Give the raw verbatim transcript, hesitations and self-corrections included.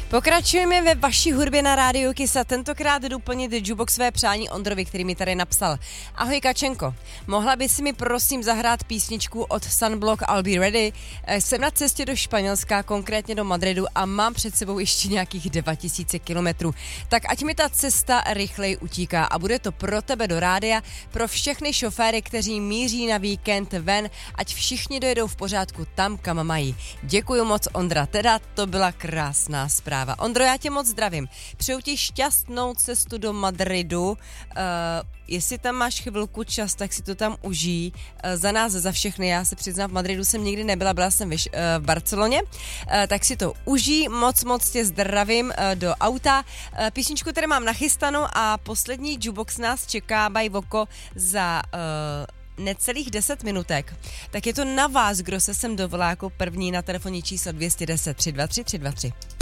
Pokračujeme ve vaší hudbě na rádiu Kiss a tentokrát jdu plnit jukebox své přání Ondrovi, který mi tady napsal. Ahoj Kačenko, mohla by si mi prosím zahrát písničku od Sunblock I'll Be Ready? Jsem na cestě do Španělska, konkrétně do Madridu a mám před sebou ještě nějakých dva tisíce kilometrů. Tak ať mi ta cesta rychleji utíká a bude to pro tebe do rádia, pro všechny šoféry, kteří míří na víkend ven, ať všichni dojedou v pořádku tam, kam mají. Děkuju moc Ondra, teda to byla krásná zpráva. Ondro, já tě moc zdravím. Přeju ti šťastnou cestu do Madridu. Uh, jestli tam máš chvilku čas, tak si to tam užij. Uh, za nás, za všechny. Já se přiznám, v Madridu jsem nikdy nebyla, byla jsem vyš, uh, v Barceloně. Uh, tak si to užij. Moc, moc tě zdravím uh, do auta. Uh, písničku tady mám nachystanou a poslední jukebox nás čeká by Voko za... Uh, necelých deset minutek, tak je to na vás, kdo se sem dovolá jako první na telefonní číslo dvě jedna nula tři dva tři tři dva tři.